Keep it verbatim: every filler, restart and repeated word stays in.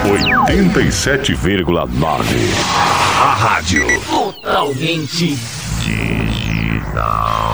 oitenta e sete vírgula nove. A rádio totalmente digital.